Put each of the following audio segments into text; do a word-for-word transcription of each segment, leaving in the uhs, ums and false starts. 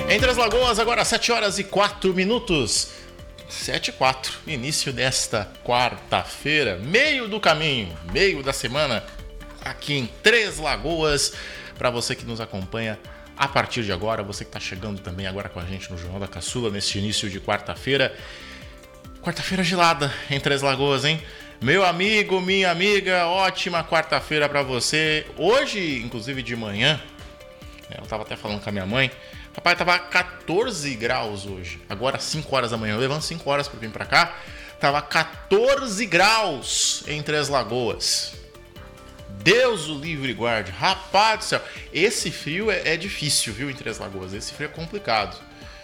Entre as Lagoas, agora sete horas e quatro minutos. sete e quatro, início desta quarta-feira, meio do caminho, meio da semana, aqui em Três Lagoas. Para você que nos acompanha a partir de agora, você que está chegando também agora com a gente no Jornal da Caçula, neste início de quarta-feira. Quarta-feira gelada em Três Lagoas, hein? Meu amigo, minha amiga, ótima quarta-feira para você. Hoje, inclusive de manhã, eu tava até falando com a minha mãe, rapaz, tava quatorze graus hoje. Agora cinco horas da manhã, eu levanto cinco horas para vir para cá, tava quatorze graus em Três Lagoas. Deus o livre e guarde. Rapaz do céu, esse frio é, é difícil, viu, em Três Lagoas. Esse frio é complicado,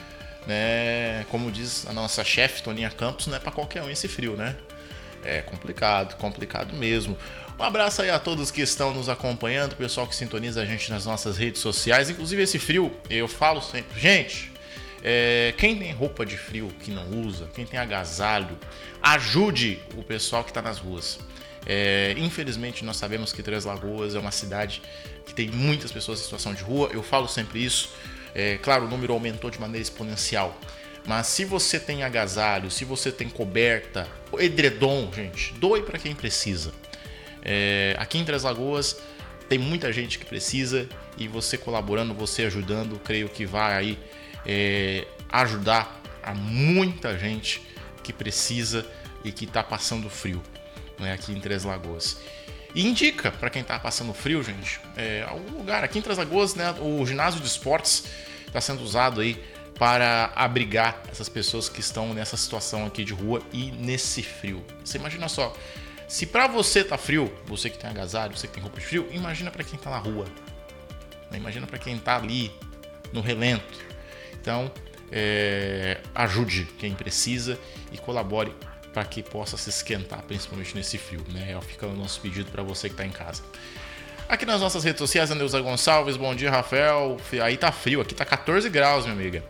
né? Como diz a nossa chefe, Toninha Campos, não é para qualquer um esse frio, né? É complicado, complicado mesmo. Um abraço aí a todos que estão nos acompanhando, o pessoal que sintoniza a gente nas nossas redes sociais. Inclusive esse frio, eu falo sempre, gente, é, quem tem roupa de frio que não usa, quem tem agasalho, ajude o pessoal que está nas ruas. É, infelizmente nós sabemos que Três Lagoas é uma cidade que tem muitas pessoas em situação de rua, eu falo sempre isso. É, claro, o número aumentou de maneira exponencial, mas se você tem agasalho, se você tem coberta, edredom, gente, doe para quem precisa. É, aqui em Três Lagoas tem muita gente que precisa e você colaborando, você ajudando, creio que vai aí é, ajudar a muita gente que precisa e que está passando frio, né, aqui em Três Lagoas. E indica para quem está passando frio, gente, é, algum lugar aqui em Três Lagoas, né, o ginásio de esportes está sendo usado aí para abrigar essas pessoas que estão nessa situação aqui de rua e nesse frio. Você imagina só, se para você tá frio, você que tem agasalho, você que tem roupa de frio, imagina para quem tá na rua, imagina para quem tá ali no relento. Então, é, ajude quem precisa e colabore para que possa se esquentar, principalmente nesse frio, né? Fica o nosso pedido para você que tá em casa. Aqui nas nossas redes sociais, Andeuza Gonçalves, bom dia, Rafael. Aí tá frio, aqui tá quatorze graus, minha amiga.